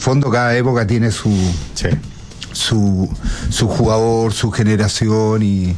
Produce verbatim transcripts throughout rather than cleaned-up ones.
fondo cada época tiene su sí. su, su jugador, su generación y,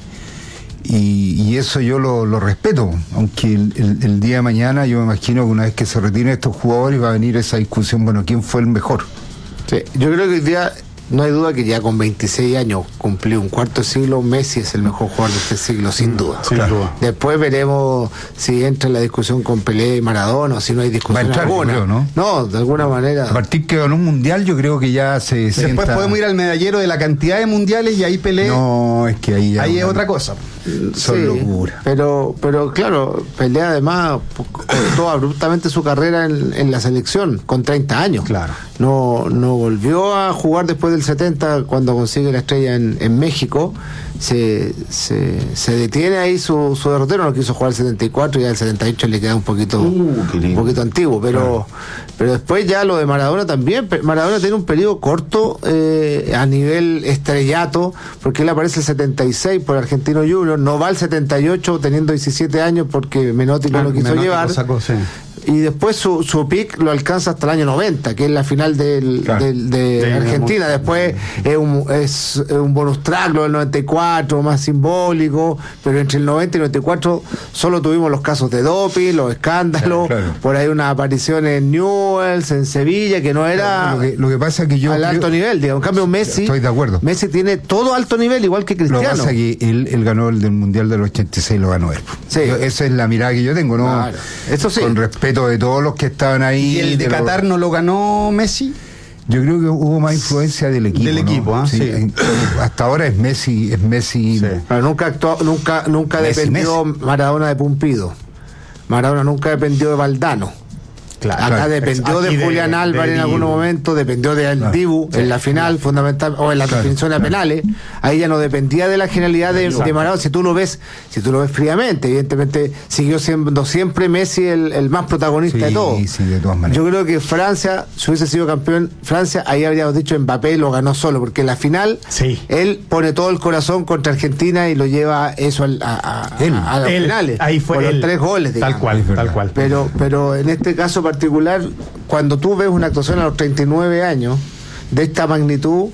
y, y eso yo lo, lo respeto, aunque el, el, el día de mañana yo me imagino que una vez que se retiren estos jugadores va a venir esa discusión, bueno, ¿quién fue el mejor? Sí, yo creo que hoy día no hay duda que ya con veintiséis años cumplió un cuarto siglo, Messi es el mejor jugador de este siglo, sin duda. Sin Claro. duda. Después veremos si entra en la discusión con Pelé y Maradona o si no hay discusión Va a entrar, alguna. yo creo, ¿no? No, de alguna manera. A partir que ganó un mundial yo creo que ya se Después sienta... podemos ir al medallero de la cantidad de mundiales y ahí Pelé. No, es que ahí ya ahí es una- otra cosa. son Sí, locuras. Pero, pero claro, Pelé además cortó abruptamente su carrera en, en la selección con treinta años. Claro. No, no volvió a jugar después del setenta cuando consigue la estrella en, en México. Se, se, se detiene ahí su, su derrotero, no quiso jugar el setenta y cuatro, ya el setenta y ocho le queda un poquito, Uh, qué lindo. un poquito antiguo, pero, pero después ya lo de Maradona también. Pe- Maradona tiene un periodo corto eh, a nivel estrellato, porque él aparece el setenta y seis por Argentino Junior, no va al setenta y ocho teniendo diecisiete años porque Menotti no Ah, lo quiso Menotti llevar. lo sacó, sí. Y después su, su pick lo alcanza hasta el año noventa, que es la final del, Claro. del- de De- Argentina. Después es un, es un bonus track, lo del noventa y cuatro, más simbólico, pero entre el noventa y el noventa y cuatro solo tuvimos los casos de doping, los escándalos, Claro, claro. por ahí una aparición en Newell's, en Sevilla, que no era Lo que, lo que pasa es que yo al creo- alto nivel. Digamos. En cambio, Messi, Estoy de acuerdo. Messi tiene todo alto nivel, igual que Lo que Cristiano. pasa es que él, él ganó el del Mundial del ochenta y seis, lo ganó él. Sí. Yo- esa es la mirada que yo tengo, ¿no? Claro. Eso sí. Con respeto de todos los que estaban ahí. ¿Y el de los- Qatar no lo ganó Messi? Yo creo que hubo más influencia del equipo. Del ¿no? equipo, ¿ah? Sí. en- Hasta ahora es Messi, es Messi. Sí. Pero nunca actuó, nunca, nunca Messi, dependió Maradona de Pumpido. Maradona nunca dependió de Valdano. Acá claro. dependió Aquí de de- Julián de Álvarez en algún Dibu. momento, dependió de El Claro. Dibu en la final, fundamental, o en la Claro. definición a penales. Ahí ya no dependía de la genialidad de, de Maradona. Si tú lo ves, si tú lo ves fríamente, evidentemente siguió siendo siempre Messi el, el más protagonista Sí, de todo. sí, de todas maneras. Yo creo que Francia, si hubiese sido campeón, Francia, ahí habríamos dicho Mbappé lo ganó solo, porque en la final Sí. él pone todo el corazón contra Argentina y lo lleva eso al- a, a, Él. a los Él, penales. ahí fue con él. los tres goles, digamos. Tal cual, Es verdad. tal cual. Pero, pero en este caso particular, cuando tú ves una actuación a los treinta y nueve años de esta magnitud,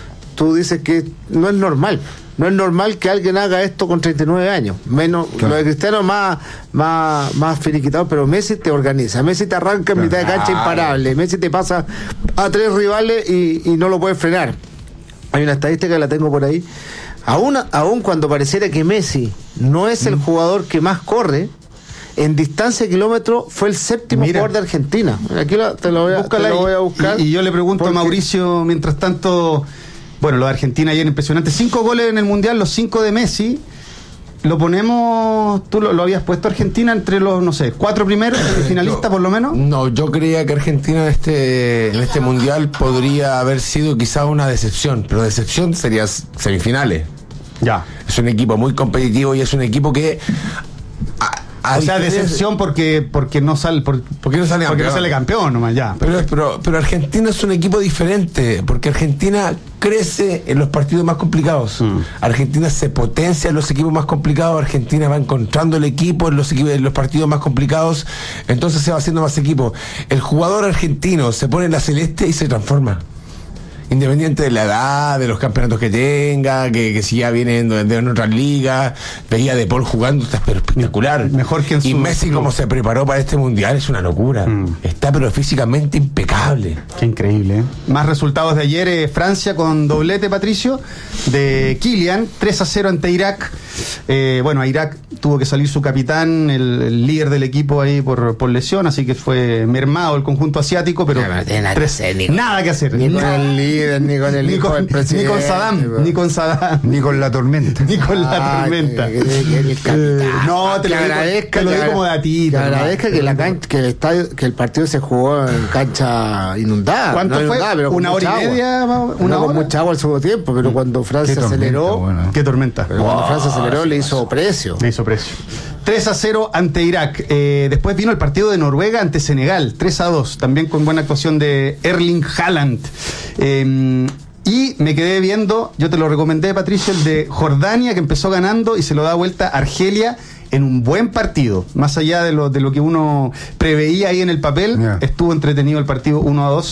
tú dices que no es normal. No es normal que alguien haga esto con treinta y nueve años. Menos Claro. lo de Cristiano más, más, más finiquitado, pero Messi te organiza. Messi te arranca en mitad de cancha imparable. Messi te pasa a tres rivales y, y no lo puedes frenar. Hay una estadística que la tengo por ahí. Aún, aún cuando pareciera que Messi no es el jugador que más corre, en distancia de kilómetros fue el séptimo Mira. jugador de Argentina. Aquí lo, te, lo voy a, te Búscala lo ahí. voy a buscar. Y, y yo le pregunto porque- a Mauricio, mientras tanto, bueno, lo de Argentina ayer impresionante. Cinco goles en el Mundial, los cinco de Messi. Lo ponemos, tú lo, lo habías puesto a Argentina entre los, no sé, cuatro primeros, finalistas por lo menos. No, yo creía que Argentina en este, en este mundial podría haber sido quizá una decepción, pero decepción sería semifinales. Ya. Es un equipo muy competitivo y es un equipo que... a- a O sea, diferencia- decepción porque porque no sale por, ¿Por qué no sale porque no campeón? sale campeón nomás ya. Pero, pero, pero Argentina es un equipo diferente, porque Argentina crece en los partidos más complicados. Mm. Argentina se potencia en los equipos más complicados, Argentina va encontrando el equipo en los, equipos, en los partidos más complicados, entonces se va haciendo más equipo. El jugador argentino se pone en la celeste y se transforma. Independiente de la edad, de los campeonatos que tenga, que, que si ya viene de, de otras ligas, veía a De Paul jugando, está espectacular. Mejor que en Y su- Messi, como se preparó para este mundial, es una locura. Mm. Está pero físicamente impecable. Qué increíble, ¿eh? Más resultados de ayer, eh, Francia con doblete, Patricio, de Kylian, tres a cero ante Irak. Eh, bueno, a Irak tuvo que salir su capitán, el, el líder del equipo ahí por, por lesión, así que fue mermado el conjunto asiático, pero Ya, no tiene nada que tres- hacer, ni con- nada que hacer. Ni con Nada. el líder, ni con el Ni hijo con, del ni presidente. con Saddam, ni con Saddam, Ni con la tormenta. ni con la Ay, tormenta. que- que- que el capitán. Eh, no, te Que lo digo- agradezca, te lo que digo agra- como datito, Que nomás. agradezca que, la cancha, que, el estadio, que el partido se jugó en cancha inundada. ¿Cuánto no fue? inundada, pero con ¿Una hora y mucha agua. media, más- una No, con hora? mucha agua al segundo tiempo, pero cuando Francia Qué tormenta, aceleró, bueno. Qué tormenta. pero cuando Francia aceleró le hizo precio. Le hizo precio. tres a cero ante Irak. Eh, después vino el partido de Noruega ante Senegal, tres a dos, también con buena actuación de Erling Haaland. Eh, y me quedé viendo, yo te lo recomendé, Patricio, el de Jordania, que empezó ganando y se lo da vuelta a Argelia en un buen partido. Más allá de lo, de lo que uno preveía ahí en el papel, Yeah. estuvo entretenido el partido uno a dos.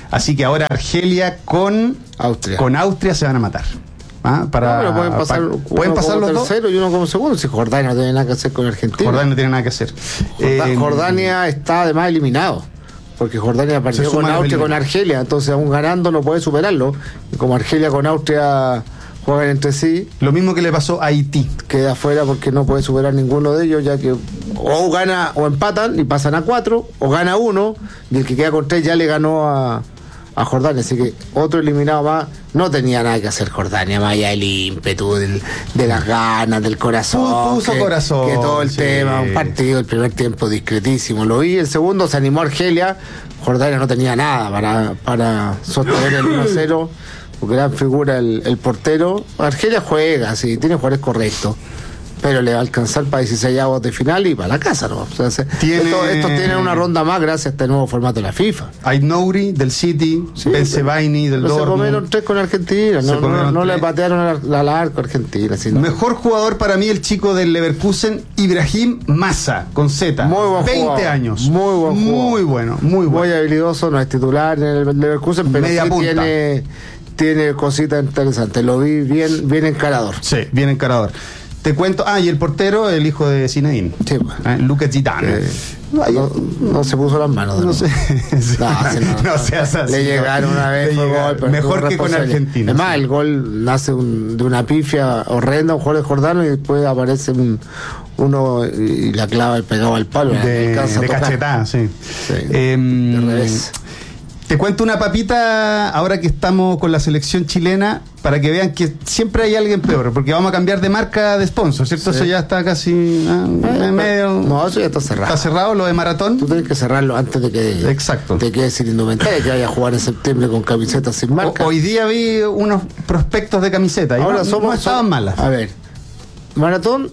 Así que ahora Argelia con Austria. con Austria se van a matar. ¿Ah? Para, No, pero pueden pasar, para- uno ¿pueden pasar como los dos? tercero y uno como segundo. Si Jordania no tiene nada que hacer con Argentina. Jordania no tiene nada que hacer. Jorda- Eh, Jordania está además eliminado. Porque Jordania partió Se con suma a los Austria, con eliminados. Argelia. Entonces, aún ganando, no puede superarlo. Y como Argelia con Austria juegan entre sí, Lo mismo que le pasó a Haití. queda afuera porque no puede superar ninguno de ellos, ya que o gana o empatan y pasan a cuatro, o gana uno, y el que queda con tres ya le ganó a, a Jordania. Así que otro eliminado más. No tenía nada que hacer Jordania, más allá del ímpetu, del, de las ganas, del corazón. Puso que, corazón, que todo el sí. tema, un partido, el primer tiempo discretísimo. Lo vi, el segundo se animó Argelia. Jordania no tenía nada para, para sostener el uno a cero. Gran figura el, el portero. Argelia juega, sí, tiene jugadores correctos, pero le va a alcanzar para dieciséis avos de final y para la casa, ¿no? O sea, se- Tiene- estos, estos tienen una ronda más gracias a este nuevo formato de la FIFA. Ait Nouri del City, Sí, Bensebaini del pero se comieron Dortmund. tres con Argentina, Se no, no, comieron no le tres. patearon al al arco a Argentina. Sino Mejor jugador para mí el chico del Leverkusen, Ibrahim Massa, con Z. Muy buen veinte jugador. años. Muy buen jugador. Muy bueno, muy muy bueno. habilidoso, no es titular en el Leverkusen, pero Media sí punta. tiene, tiene cositas interesantes. Lo vi bien, bien encarador. Sí, bien encarador. Te cuento, ah, y el portero, el hijo de Zinedine. Sí, bueno. Eh, Lucas Zidane. Eh, no, no se puso las manos. de No nuevo. sé. No, sí, no, No seas así. Le llegaron una vez, Le fue llegaron. gol, pero Mejor tuvo que con responsabilidad. Argentina. Es más, sí. el gol nace un- de una pifia horrenda, un jugador de Jordano, y después aparece un, uno y la clava el pegado al palo. no de, alcanza a de tocar. cachetada, sí. Sí, Em, de revés. Te cuento una papita ahora que estamos con la selección chilena para que vean que siempre hay alguien peor, porque vamos a cambiar de marca de sponsor, ¿cierto? Sí. Eso ya está casi ah, Eh, medio. No, eso ya está cerrado. Está cerrado lo de maratón. Tú tienes que cerrarlo antes de que Exacto. te quedes sin indumentaria, que vaya a jugar en septiembre con camisetas sin marca. O- hoy día vi unos prospectos de camiseta y Ahora no, somos no estaban som- malas. A ver, Maratón,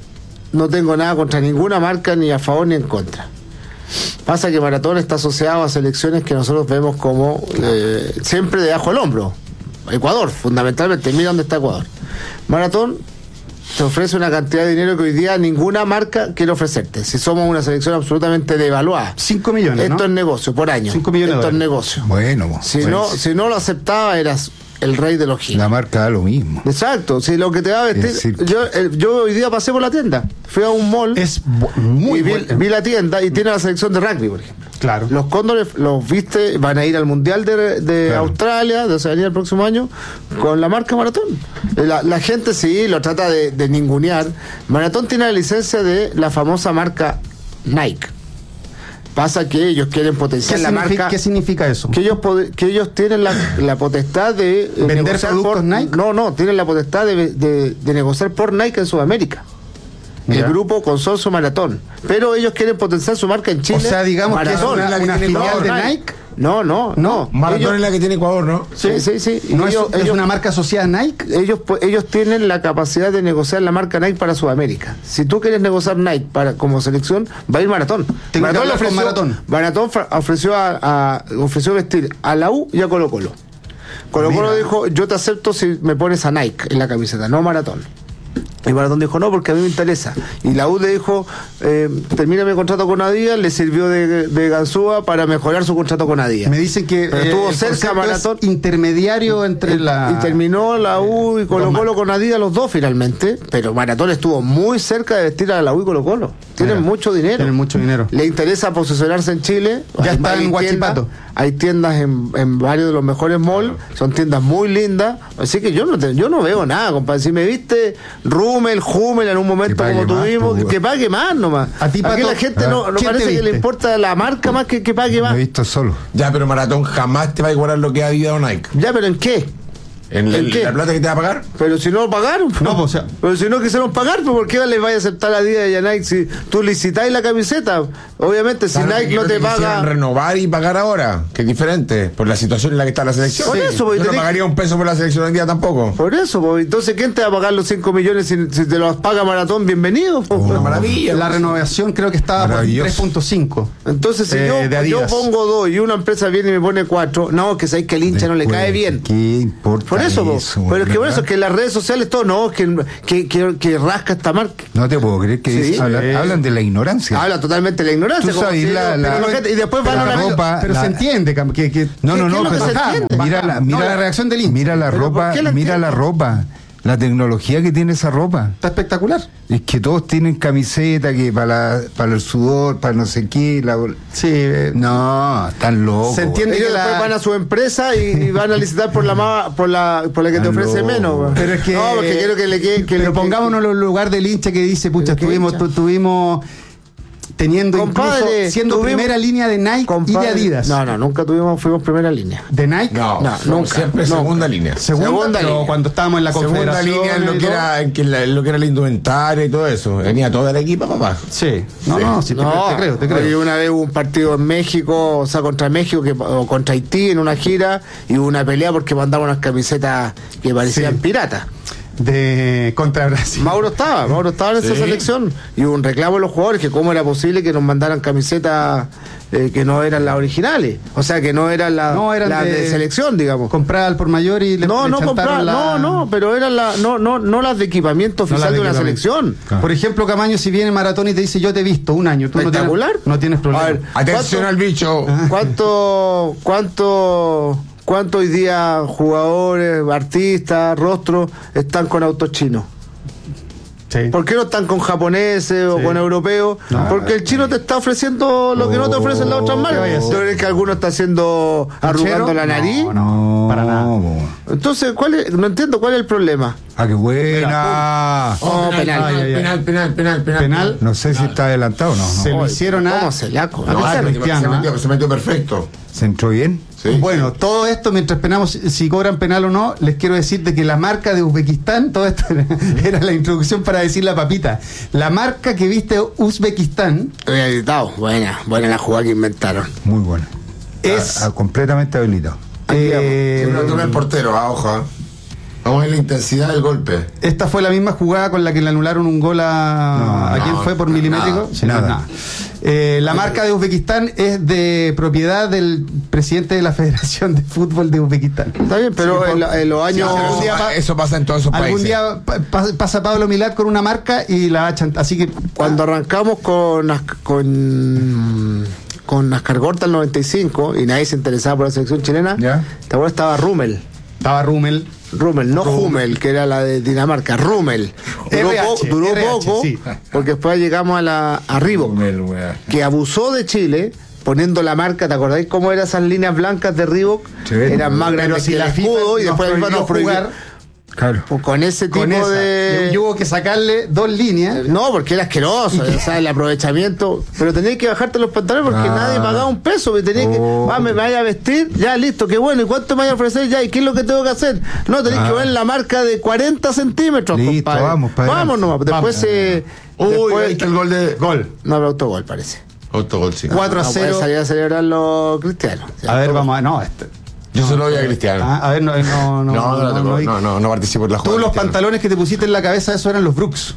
no tengo nada contra ninguna marca, ni a favor ni en contra. Pasa que Maratón está asociado a selecciones que nosotros vemos como eh, siempre debajo del hombro. Ecuador, fundamentalmente. Mira dónde está Ecuador. Maratón te ofrece una cantidad de dinero que hoy día ninguna marca quiere ofrecerte. Si somos una selección absolutamente devaluada. cinco millones, Esto ¿no? es negocio por año. Cinco millones de Esto es dólares. negocio. Bueno, pues, Si, pues, no, si no lo aceptaba, eras el rey de los giros. la marca da lo mismo. Exacto, si lo que te va a vestir. Es decir- Yo, eh, yo hoy día pasé por la tienda, fui a un mall Es bu- muy y vi, bueno. vi la tienda y tiene la selección de rugby, por ejemplo. Claro. Los cóndores los viste, van a ir al Mundial de, de Claro. Australia, de Oceanía el próximo año, con la marca Maratón. Eh, La, la gente sí lo trata de, de ningunear. Maratón tiene la licencia de la famosa marca Nike. Pasa que ellos quieren ¿Qué, potenciar la significa, marca. ¿Qué significa eso? Que ellos, pod- que ellos tienen la, la potestad de eh, ¿Vender negociar productos por, Nike? No, no, tienen la potestad de, de- de negociar por Nike en Sudamérica. Ya. El grupo Consorcio Maratón. Pero ellos quieren potenciar su marca en Chile. O sea, digamos que es Maratón. una- una filial de Nike. No, no, no. Maratón Ellos- es la que tiene Ecuador, ¿no? sí, sí, sí. Y ¿No es, ellos, es ellos- una marca asociada a Nike? ellos, pues, ellos tienen la capacidad de negociar la marca Nike para Sudamérica. Si tú quieres negociar Nike para como selección, va a ir Maratón. Tengo que le hablar con ofreció, Maratón. Maratón fra- ofreció, a, a- ofreció vestir a la U y a Colo Colo. Colo Colo Mira. dijo, yo te acepto si me pones a Nike en la camiseta, no Maratón. Y Maratón dijo, no, porque a mí me interesa. Y la U le dijo, eh, termina mi contrato con Adidas, le sirvió de, de ganzúa para mejorar su contrato con Adidas. Me dicen que Pero eh, estuvo el cerca concepto Maratón. es intermediario entre Y- la... Y terminó la U y Colo Los Colo con Adidas los dos finalmente, pero Maratón estuvo muy cerca de vestir a la U y Colo Colo. Tienen Mira, mucho dinero. tienen mucho dinero. Le interesa posicionarse en Chile. Ya Hay- está hay en Huachipato. tiendas- Hay tiendas en, en varios de los mejores malls, son tiendas muy lindas. Así que yo no te- yo no veo nada, compadre. Si me viste Rummel, Hummel en un momento Que pague como más, tuvimos, pues, que pague más nomás. A ti, Aquí Pato, la gente ah, no, no ¿quién te parece que le viste? importa la marca más que que pague Lo más. he visto solo. Ya, pero Maratón jamás te va a igualar lo que ha Adidas o Nike. Ya, pero ¿en qué? ¿En, ¿En la- qué? la plata que te va a pagar? Pero si no lo pagaron. No, pues, o sea- Pero si no quisieron pagar, pues ¿por qué les vaya a aceptar a Adidas y a Nike si tú licitáis la camiseta? Obviamente, si Claro, Nike que no te quisieran paga. renovar y pagar ahora, que es diferente, por la situación en la que está la selección. Por eso, porque yo no tenés- pagaría un peso por la selección hoy en día tampoco. Por eso, pues, entonces, ¿quién te va a pagar los cinco millones si, si te los paga Maratón? Bienvenido. pues. Una maravilla. La renovación creo que estaba por Maravilloso. tres punto cinco. Entonces, si Eh, yo, de yo Adidas. pongo dos y una empresa viene y me pone cuatro, no, que sabéis que el hincha no le cae bien. ¿Qué importa? Por Por eso, po. Eso, pero es que por ¿verdad? eso, que en las redes sociales todo, no, que, que, que, que rasca esta marca. No te puedo creer que Sí. es- hablan, Eh. hablan de la ignorancia. Habla totalmente de la ignorancia. Tú como sabes, si la- no- la- pero gente- y después van la a la ropa- Pero la- se entiende que, que, que- No, no, ¿Qué- qué no, es lo que pero se entiende? mira la, mira No, la reacción del hincha. Mira la ¿Pero ropa, por qué la mira la entiende? ropa, la tecnología que tiene esa ropa. está espectacular. Es que todos tienen camiseta que para la- para el sudor, para no sé qué, la, Sí, eh, no, están locos. Se entiende. Ellos que la- después van a su empresa y, y van a licitar por la más, por la, por la que te Aló. ofrece menos. güey. Pero es que. No, porque quiero que le quede. Que pero le- pongámonos en el lugar del hincha que dice, pucha, ¿Pero qué estuvimos, hincha? tu- tuvimos teniendo Compadre, incluso siendo tuvimos- primera línea de Nike Compadre, y de Adidas. No, no, nunca tuvimos, fuimos primera línea. De Nike. No, No, no, nunca, siempre nunca. segunda línea. Segunda, Segunda pero línea. cuando estábamos en la Segunda confederación. línea en lo y que, todo. era, en que la, en lo que era la indumentaria y todo eso. Venía toda la equipa, papá. Sí. No, Sí. no, sí, te, No, te creo, te oye, creo. una vez hubo un partido en México, o sea, contra México que, o contra Haití en una gira, y hubo una pelea porque mandaban unas camisetas que parecían Sí. piratas. De contra Brasil. Mauro estaba, Mauro estaba en esa Sí. selección, y hubo un reclamo de los jugadores que cómo era posible que nos mandaran camisetas eh, que no eran las originales, o sea, que no eran las No, eran las de, de- selección, digamos. Comprar al por mayor y le No, le no chantaron comprar, la- no, no, pero eran la, no, no, no las de equipamiento no oficial la de una equipamiento. selección. Claro. Por ejemplo, Camaño, si viene Maratón y te dice yo te he visto un año, tú no tienes, Espectacular. no tienes problema. A ver, Atención ¿cuánto- al bicho. ¿Cuánto, cuánto, cuánto hoy día jugadores, artistas, rostros están con autos chinos? Sí. ¿Por qué no están con japoneses o Sí. con europeos? No, Porque el chino te está ofreciendo lo que no te ofrecen las otras ¿qué vaya a marcas. hacer? ¿Tú crees que alguno está haciendo arrugando ¿Puchero? la nariz? No, no, para nada. po. Entonces, ¿cuál es? No entiendo cuál es el problema. Ah, qué buena. Oh, penal. Ay, ay, ay. penal, penal, penal, penal. Penal. No sé si está adelantado o no. Se no. lo Oye, hicieron a. ¿cómo se la co- a No, Cristiano, se, metió, se, ¿ah? metió, se metió perfecto. ¿Se entró bien? Sí. Bueno, todo esto, mientras esperamos si cobran penal o no, les quiero decir de que la marca de Uzbekistán, todo esto era, era la introducción para decir la papita. La marca que viste Uzbekistán Estoy habilitado. Buena, buena la jugada que inventaron. Muy buena. es. Ah, ah, completamente habilitado. eh, Siempre lo toma el portero, ah, ojo. ah. Vamos a ver la intensidad del golpe. esta fue la misma jugada con la que le anularon un gol a. No, ¿A quién no, fue por no, milimétrico? nada, Sí, no, nada. nada. Eh, la marca de Uzbekistán es de propiedad del presidente de la Federación de Fútbol de Uzbekistán. Está bien, pero Sí, en, por- la- en los años. Sí, pero algún eso, día pa- pa- eso pasa en todos esos Algún países. día pa- pa- pasa Pablo Milad con una marca y la achan. Así que. Cuando arrancamos con As- con con Ascar Gorta el noventa y cinco y nadie se interesaba por la selección chilena, Ya. ¿te acuerdas? Estaba Rummel. Estaba Rummel. Rummel, no Hummel, que era la de Dinamarca, Rummel. Duró, R H, po- duró R H, poco, sí. porque después llegamos a la a Reebok, Rumel, wea. que abusó de Chile poniendo la marca. ¿Te acordáis cómo eran esas líneas blancas de Reebok? Sí. Eran más Pero grandes si que la el FIFA escudo y nos después la FIFA prohibió nos prohibió jugar Claro. con ese tipo con esa. de... Y hubo que sacarle dos líneas. No, porque era asqueroso, o sea, el aprovechamiento. Pero tenías que bajarte los pantalones porque Ah. nadie pagaba un peso. Me tenías que, Oh. va, me vaya a vestir, ya listo, qué bueno. ¿Y cuánto me vaya a ofrecer ya? ¿Y qué es lo que tengo que hacer? No, tenéis Ah. que ver la marca de cuarenta centímetros, Listo, compadre. vamos, para Vamos adelante. nomás. Después Vamos. se. Uy, después, ahí está el gol de. Gol. no habrá autogol, parece. Autogol, sí. cuatro a No puede cero. salir a celebrar los cristianos. A ver, vamos a. No, este. Yo se lo doy a Cristiano. Ah, a ver, no, no, no. no, no, no, no, no, vi- no, no, no participo en la Tú jugada. los Cristiano. pantalones que te pusiste en la cabeza, eso eran los Brooks.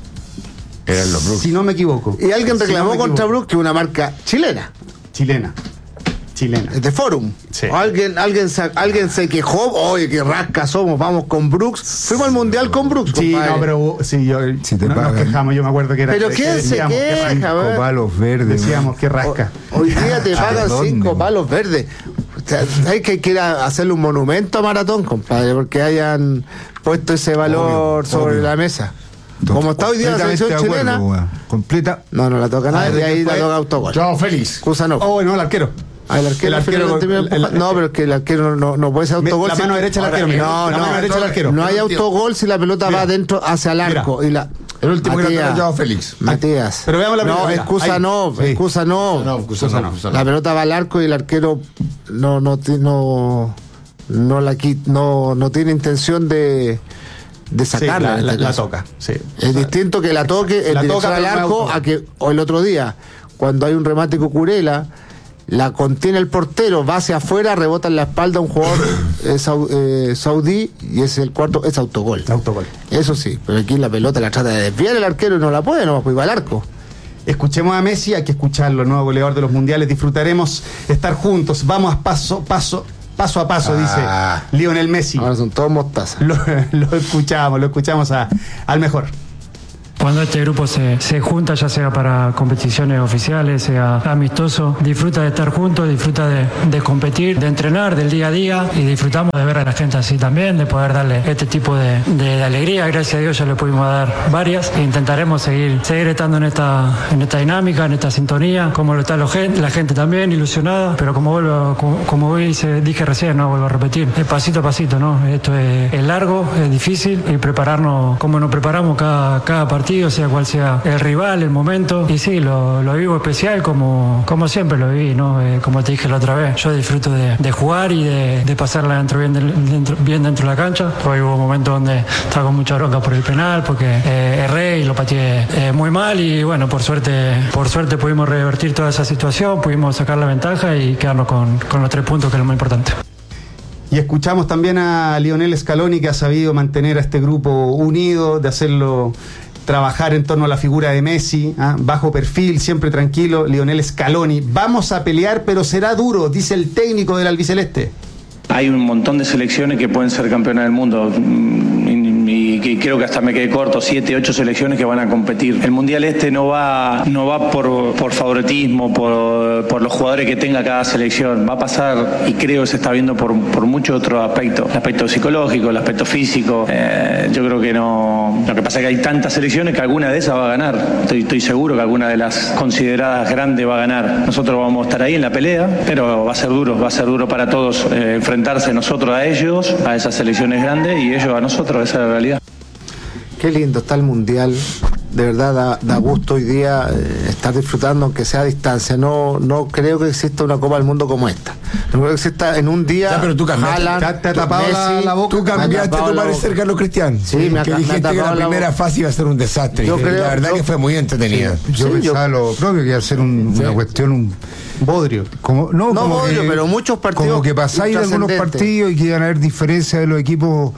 Eran los Brooks. Si no me equivoco. Y alguien Si reclamó no me contra equivoco. Brooks, que es una marca chilena, Chilena. Chilena. de Forum. Sí. O alguien, alguien, se, alguien se quejó, oye, qué rasca somos, vamos con Brooks. Fuimos al mundial con Brooks. Sí, compadre. no, pero sí, yo, Si te no, nos pagan. quejamos, yo me acuerdo que era. Pero que ¿quién se decíamos, que queja? rasca. A ver. Cinco palos verdes. Decíamos que rasca. Hoy día te pagan ¿A dónde, cinco man? palos verdes. O sea, hay que, que ir a hacerle un monumento a Maratón, compadre, porque hayan puesto ese valor Obvio, sobre obvio. la mesa. To- Como está hoy día la completamente selección de acuerdo, chilena, weón. Completa. no, no la toca A nadie, ver, de ahí ¿quién la fue? toca autogol. Joao Félix. Cusa no. Oh, bueno, el arquero. Ah, el arquero, El arquero al final con- termina el- empujando. el- no, pero es que el arquero no, no puede ser autogol. La si- mano derecha del Ahora, arquero. mira. no, la no, mano derecha del arquero. No hay autogol si la pelota Mira. va adentro hacia el arco. Mira. Y la, El último que Matías, lo tocó Joao Félix. Matías. Pero veamos la No, primera, excusa ahí. no, Sí. excusa no. No, Cusa no, Cusa no. La pelota va al arco y el arquero no no ti- no no la qui- no, no tiene intención de, de Sí, sacarla. la, en la- este la caso. toca. Sí. Es distinto que la toque el La director toca, al pero no arco es a que o el otro día cuando hay un remate Cucurella la contiene el portero, va hacia afuera, rebota en la espalda a un jugador eh, sau- eh, saudí y es el cuarto, es autogol. Autogol. Eso sí, pero aquí la pelota la trata de desviar el arquero y no la puede, no pues va al arco. Escuchemos a Messi, hay que escucharlo, nuevo goleador de los mundiales. Disfrutaremos estar juntos. Vamos a paso, paso. paso a paso, Ah. dice Lionel Messi. Ahora son todos mostazas. Lo, lo escuchamos, lo escuchamos a, al mejor. Cuando este grupo se, se junta, ya sea para competiciones oficiales, sea amistoso, disfruta de estar juntos, disfruta de, de competir, de entrenar, del día a día, y disfrutamos de ver a la gente así también, de poder darle este tipo de, de, de alegría. Gracias a Dios ya le pudimos dar varias e intentaremos seguir, seguir estando en esta, en esta dinámica, en esta sintonía, como lo está la gente, la gente también ilusionada, pero como vuelvo, como, como hice, dije recién, no vuelvo a repetir, es pasito a pasito, ¿no? Esto es, es largo, es difícil, y prepararnos como nos preparamos cada, cada partido, sea cual sea el rival, el momento. Y sí, lo, lo vivo especial como, como siempre lo viví, ¿no? Eh, como te dije la otra vez, yo disfruto de, de jugar y de, de pasarla dentro, bien, de, dentro, bien dentro de la cancha. Hoy hubo momentos donde estaba con mucha bronca por el penal, porque eh, erré y lo pateé eh, muy mal, y bueno, por suerte, por suerte pudimos revertir toda esa situación, pudimos sacar la ventaja y quedarnos con, con los tres puntos, que es lo más importante. Y escuchamos también a Lionel Scaloni, que ha sabido mantener a este grupo unido, de hacerlo trabajar en torno a la figura de Messi, ¿ah? Bajo perfil, siempre tranquilo. Lionel Scaloni: vamos a pelear, pero será duro, dice el técnico del albiceleste. Hay un montón de selecciones que pueden ser campeonas del mundo, y que creo que hasta me quedé corto, siete, ocho selecciones que van a competir. El Mundial este no va, no va por, por favoritismo, por, por los jugadores que tenga cada selección. Va a pasar, y creo que se está viendo por, por muchos otros aspectos. El aspecto psicológico, el aspecto físico. Eh, yo creo que no. Lo que pasa es que hay tantas selecciones que alguna de esas va a ganar. Estoy, estoy seguro que alguna de las consideradas grandes va a ganar. Nosotros vamos a estar ahí en la pelea, pero va a ser duro, va a ser duro para todos eh, enfrentarse nosotros a ellos, a esas selecciones grandes, y ellos a nosotros. Esa es la realidad. Qué lindo está el Mundial. De verdad da, da gusto hoy día eh, estar disfrutando, aunque sea a distancia. No no creo que exista una Copa del Mundo como esta. No creo que exista en un día. Ya, pero tú cambiaste. Haaland, ¿Te ha- te ha tapado Messi, la- la boca? Tú cambiaste tapado tu la parecer, boca. Carlos Cristian. Sí, me ha- que me ha dijiste que tapado la la primera boca. fase iba a ser un desastre. Yo Y creo- la verdad yo- que fue muy entretenida. Yo Sí, pensaba yo- lo propio, que iba a ser un- Sí. una cuestión, un, Bodrio. como, no, No, como obvio, que, pero muchos partidos como que pasáis de algunos trascendentes. partidos y que iban a haber diferencias de los equipos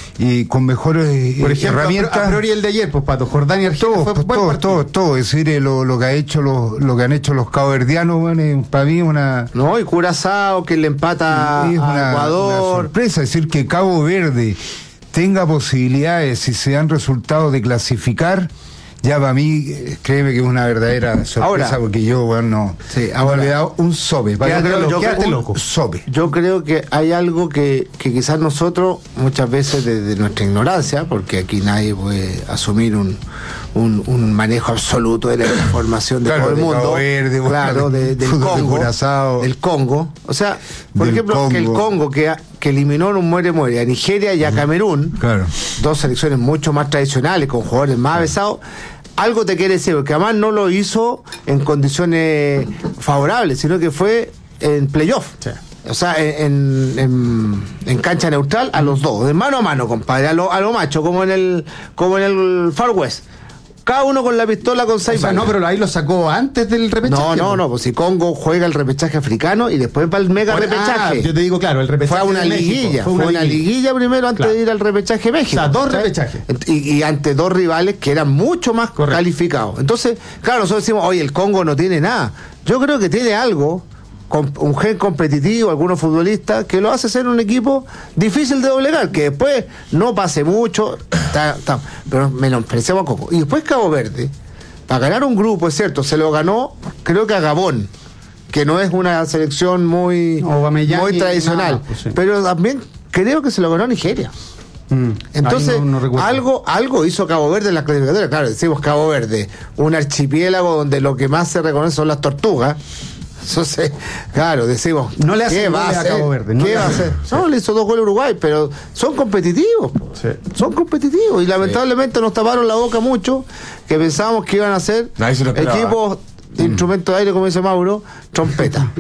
y con mejores eh, Por ejemplo, herramientas. a priori el de ayer, pues Pato, Jordania y Argelia Todo, fue pues, buen todo, partido. todo, todo, es decir, eh, lo, lo que ha hecho los, lo que han hecho los caboverdianos, bueno, eh, para mí es una, No, y Curazao, que le empata es a una, una Ecuador. sorpresa, es decir, que Cabo Verde tenga posibilidades, si se dan resultados de clasificar, ya para mí, eh, créeme que es una verdadera sorpresa, Ahora- porque yo, bueno, no, Sí, no ahora- le he dado un sope, para Quédate yo creo- loco, yo quédate un loco. sope. Yo creo que hay algo que, que quizás nosotros, muchas veces desde nuestra ignorancia, porque aquí nadie puede asumir un, un, un manejo absoluto de la información de Claro, todo el de mundo. Cabo Verde, bueno, claro, de- del fútbol de Congo. Curazao. Del Congo. O sea, por Del ejemplo, que el Congo. Congo, que, ha- que eliminó en un muere-muere a Nigeria y a Camerún, Claro. dos selecciones mucho más tradicionales, con jugadores más avesados, algo te quiere decir, porque además no lo hizo en condiciones favorables, sino que fue en playoff. Sí. O sea, en, en, en cancha neutral a los dos, de mano a mano, compadre, a lo, a lo macho, como en el como en el Far West. Cada uno con la pistola con O seis sea, balas. no, pero ahí lo sacó antes del repechaje. No, no, no, pues si Congo juega el repechaje africano y después va el mega Bueno, repechaje. ah, yo te digo, claro, el repechaje Fue a una de México, liguilla, fue una liguilla primero antes Claro. de ir al repechaje México. O sea, dos ¿cachai? repechajes. Y, y ante dos rivales que eran mucho más Correcto. calificados. Entonces, claro, nosotros decimos, oye, el Congo no tiene nada. Yo creo que tiene algo, com- un gen competitivo, algunos futbolistas, que lo hace ser un equipo difícil de doblegar, que después no pase mucho, ta- ta- pero menospreciamos a Congo. Y después Cabo Verde, para ganar un grupo, es cierto, se lo ganó, creo que a Gabón, que no es una selección muy, Aubameyang muy y tradicional, nada, pues sí. pero también creo que se lo ganó a Nigeria. Mm, Entonces, ahí no- no recuerdo. algo, algo hizo Cabo Verde en las clasificatorias. Claro, decimos Cabo Verde, un archipiélago donde lo que más se reconoce son las tortugas. Entonces, claro, decimos, No le hacen ¿qué va a goles a hacer? Cabo Verde, no ¿Qué le va a hacen. hacer? No, le hizo dos goles a Uruguay, pero son competitivos. po. Sí. Son competitivos. Y lamentablemente nos taparon la boca mucho, que pensábamos que iban a ser Nadie se lo esperaba. equipos de instrumentos de aire, como dice Mauro, trompeta.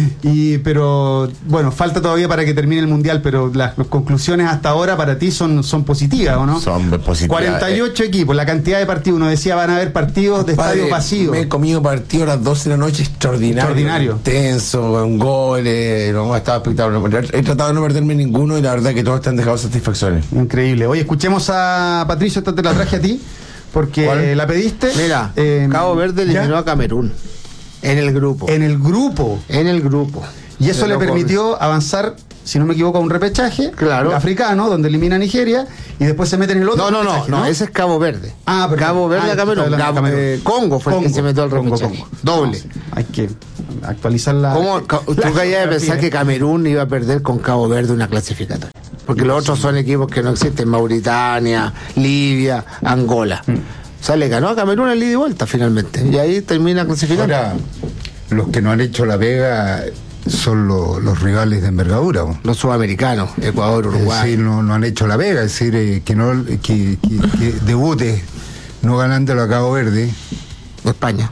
Y pero bueno, falta todavía para que termine el mundial, pero las conclusiones hasta ahora para ti son, son positivas, ¿o no? Son positivas. cuarenta y ocho equipos, la cantidad de partidos, uno decía van a haber partidos de Padre, estadio pasivo. Me he comido partido a las doce de la noche extraordinario. Extraordinario. Intenso, con goles, no, estaba espectacular. He tratado de no perderme ninguno y la verdad que todos te han dejado satisfacciones. Increíble. Oye, escuchemos a Patricio, esta te la traje a ti, porque ¿Cuál? la pediste. Mira, Eh, Cabo Verde ¿ya? eliminó a Camerún en el grupo. En el grupo. En el grupo. Y eso De le loco. permitió avanzar, si no me equivoco, a un repechaje Claro. africano, donde elimina a Nigeria, y después se mete en el otro No, no, no, repechaje, no, ese es Cabo Verde. Ah, perfecto. Cabo Verde Ah, a Camerún. estoy hablando de Cabo- Camerún. eh, Congo fue el que Congo, se metió al Congo, repechaje. Congo. Doble. No, sí, hay que actualizar la. ¿Cómo ca- tú la caías de geografía. pensar que Camerún iba a perder con Cabo Verde una clasificatoria? Porque los otros son equipos que no existen: Mauritania, Libia, Angola. O sea, le ganó a Camerún el ida y vuelta finalmente. Y ahí termina clasificando. Ahora, los que no han hecho la pega son lo- los rivales de envergadura. po. Los sudamericanos, Ecuador, Es Uruguay. decir, no, no han hecho la pega, es decir, eh, que no que, que- que debute no ganándolo a Cabo Verde, España.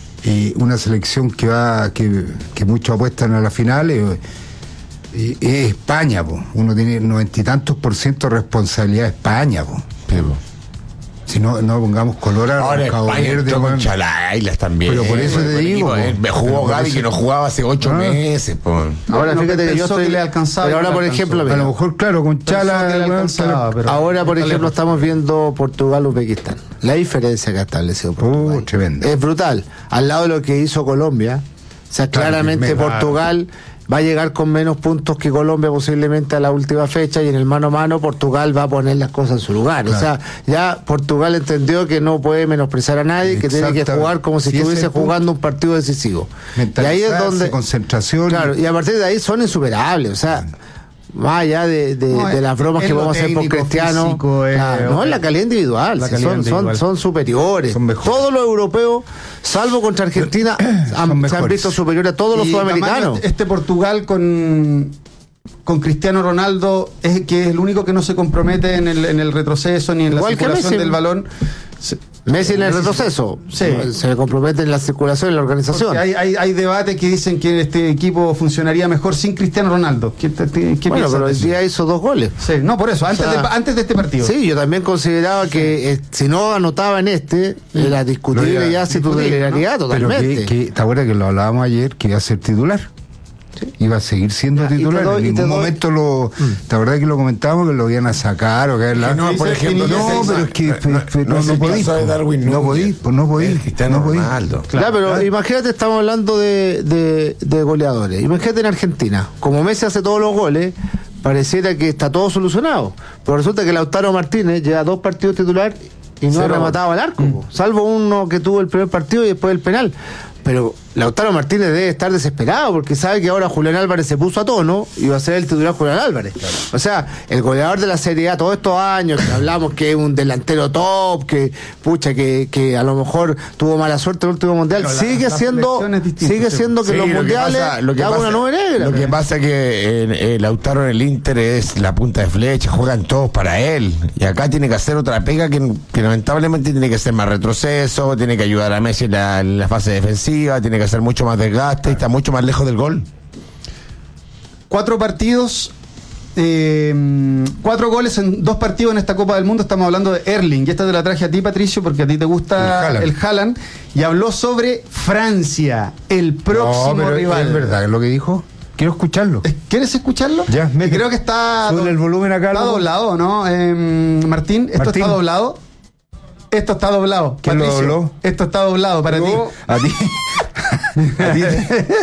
y una selección que va que, que muchos apuestan a la final eh, eh, es España, po. Uno tiene noventa y tantos por ciento de responsabilidad de España, po. Sí, po. Si no, no pongamos color a Ahora Cabo España Verde, entró con weón. Chalailas también. Pero por eso te Buen digo, equipo, eh. po. Me jugó Pero por Gaby eso- que no jugaba hace ocho Ah. meses. Po. Ahora No, fíjate que yo pensó estoy. que le alcanzaba pero y ahora, no por le ejemplo, alcanzó. A mira, lo mejor, claro, con Pensó Chala, que le weón, alcanzaba, pero- ahora, por está ejemplo, lejos. estamos viendo Portugal-Uzbekistán. La diferencia que ha establecido Portugal. Oh, tremendo. Es brutal. Al lado de lo que hizo Colombia. O sea, Claro, claramente que me- Portugal va a llegar con menos puntos que Colombia posiblemente a la última fecha, y en el mano a mano Portugal va a poner las cosas en su lugar. Claro. O sea, ya Portugal entendió que no puede menospreciar a nadie, que tiene que Exactamente. jugar como si Sí, ese estuviese es el punto. jugando un partido decisivo. Y ahí es Mentalizarse, donde... concentración. Claro, y a partir de ahí son insuperables, o sea, más allá de, de- No, de las bromas es que lo vamos a hacer por técnico, Cristiano, físico, eh, claro, no, ok. la calidad individual, La sí, calidad son, individual. son, son superiores. Son mejores. Todos los europeos, salvo contra Argentina, han- se han mejores. visto superiores a todos los Y, sudamericanos. Camacho, Este Portugal con, con Cristiano Ronaldo es que es el único que no se compromete en el, en el retroceso ni en Igual la que circulación Messi. del balón. Se- Messi en el Messi- retroceso, Sí. se compromete en la circulación y la organización. Porque hay, hay, hay debates que dicen que este equipo funcionaría mejor sin Cristiano Ronaldo. ¿Qué, te- te- qué Bueno, piensas pero de hoy eso? día hizo dos goles. Sí, no, por eso, antes, O sea, de, antes de este partido. Sí, yo también consideraba que eh, si no anotaba en este, era discutible Lo ya era si tu discutible, titularidad Pero totalmente. que, que, ¿te acuerdas que lo hablábamos ayer? Que iba a ser titular. Iba a seguir siendo Ya, y te titular. doy- y en te ningún doy- momento lo. ¿Te acuerdas que lo comentábamos? Que lo iban a sacar o que la... Que no, por dice ejemplo, que No, no, pero es que no, pe- pe- no no, es no el podís. caso de po. Darwin No Núñez. podís, pues no podís. El Cristiano no podís. Ronaldo. Ya, pero imagínate, estamos hablando de, de, de goleadores. Imagínate en Argentina, como Messi hace todos los goles, pareciera que está todo solucionado. Pero resulta que Lautaro Martínez lleva dos partidos titular y no ha Cero. rematado al arco, po. Salvo uno que tuvo el primer partido y después el penal. Pero Lautaro Martínez debe estar desesperado porque sabe que ahora Julián Álvarez se puso a tono y va a ser el titular Julián Álvarez. O sea, el goleador de la Serie A todos estos años que hablamos que es un delantero top, que pucha, que, que a lo mejor tuvo mala suerte en el último mundial, Pero la- sigue la siendo selección es distinta, sigue sí. siendo que Sí, los lo que mundiales pasa- lo que le hago pasa- una nube negra. Lo que pasa es que eh, eh, Lautaro en el Inter es la punta de flecha, juegan todos para él. Y acá tiene que hacer otra pega que, que lamentablemente tiene que ser más retroceso, tiene que ayudar a Messi en la, en la fase defensiva, tiene que hacer mucho más desgaste y está mucho más lejos del gol. Cuatro partidos, eh, cuatro goles en dos partidos en esta Copa del Mundo. Estamos hablando de Erling. Y esta te la traje a ti, Patricio, porque a ti te gusta El Haaland. el Haaland. Y habló sobre Francia, el próximo No, pero rival. es verdad lo que dijo. Quiero escucharlo. ¿Quieres escucharlo? Ya, Me mete- creo que está. sube el volumen acá, Está loco. doblado, ¿no? Eh, Martín, esto Martín. está doblado. Esto está doblado. ¿Quién lo Patricio, dobló? Esto está doblado para No, ti. A ti. a ti.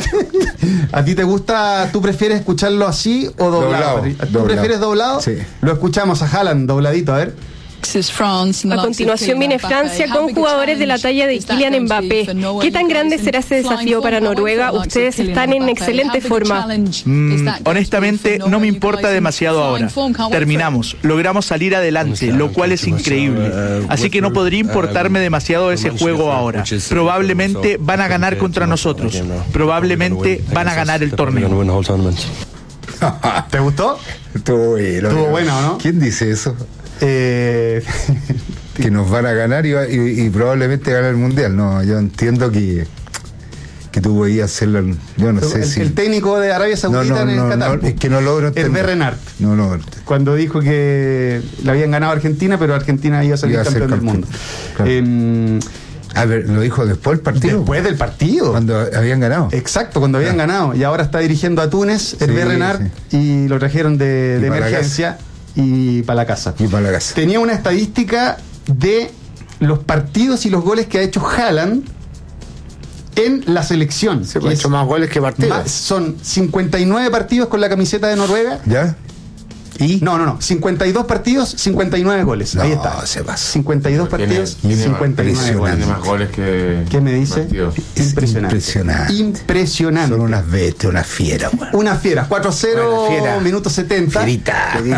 ¿A ti te gusta, tú prefieres escucharlo así o doblado? Doblado, Patricio? ¿Tú doblado. prefieres doblado? Sí. Lo escuchamos a Haaland dobladito, a ver. A continuación viene Francia con jugadores de la talla de Kylian Mbappé. ¿Qué tan grande será ese desafío para Noruega? Ustedes están en excelente forma. Mm, honestamente, no me importa demasiado ahora. Terminamos, logramos salir adelante, lo cual es increíble. Así que no podría importarme demasiado ese juego ahora. Probablemente van a ganar contra nosotros. Probablemente van a ganar el torneo. ¿Te gustó? Estuvo bueno. Estuvo bueno, ¿no? ¿Quién dice eso? Eh, Que nos van a ganar y, va- y- y probablemente ganar el mundial. No, yo entiendo que, que tú podías hacerlo. Yo no sé el, si. el técnico de Arabia no, Saudita no, en el no, Qatar. no, es que no logro Hervé entender. Renard. No logro. Cuando dijo que le habían ganado a Argentina, pero Argentina iba a salir Iba a ser campeón del campeón. mundo. Claro. Eh, A ver, lo dijo después del partido. después del partido. Cuando habían ganado. Exacto, cuando habían Claro. ganado. Y ahora está dirigiendo a Túnez, Hervé Sí, Renard, y lo trajeron de, Y de para la emergencia y para la casa. Y para la casa. Tenía una estadística de los partidos y los goles que ha hecho Haaland en la selección. Se ha hecho más goles que partidos. Más, son cincuenta y nueve partidos con la camiseta de Noruega. ¿Ya? ¿Y? No, no, no. cincuenta y dos partidos, cincuenta y nueve goles. No, ahí está. se pasa. cincuenta y dos partidos, cincuenta y nueve goles. Tiene más goles que. ¿Qué me dice? partidos. Impresionante. Impresionante. Impresionante. Son unas bestias, unas fieras, weón. Una fiera. cuatro a cero, Buena fiera. minuto setenta. Fierita.